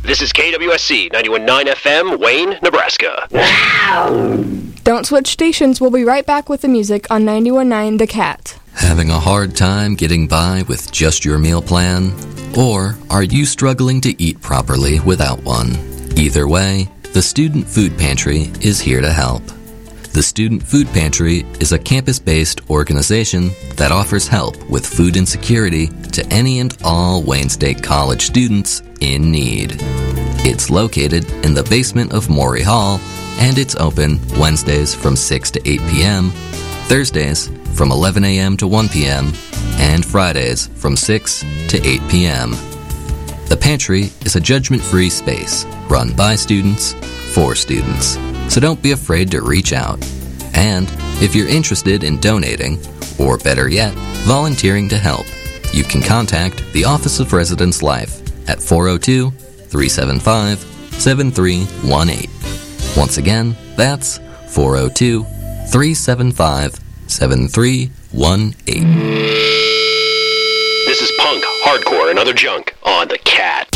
This is KWSC 91.9 FM, Wayne, Nebraska. Don't switch stations. We'll be right back with the music on 91.9 The Cat. Having a hard time getting by with just your meal plan? Or are you struggling to eat properly without one? Either way, the Student Food Pantry is here to help. The Student Food Pantry is a campus-based organization that offers help with food insecurity to any and all Wayne State College students in need. It's located in the basement of Maury Hall, and it's open Wednesdays from 6 to 8 p.m., Thursdays from 11 a.m. to 1 p.m., and Fridays from 6 to 8 p.m. The pantry is a judgment-free space run by students for students. So don't be afraid to reach out. And if you're interested in donating, or better yet, volunteering to help, you can contact the Office of Residence Life at 402-375-7318. Once again, that's 402-375-7318. This is punk, hardcore, and other junk on The Cat.